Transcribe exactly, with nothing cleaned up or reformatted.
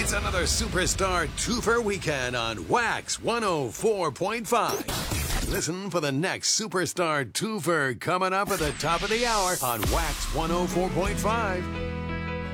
It's another Superstar Twofer weekend on Wax one oh four point five. Listen for the next Superstar Twofer coming up at the top of the hour on Wax one oh four point five.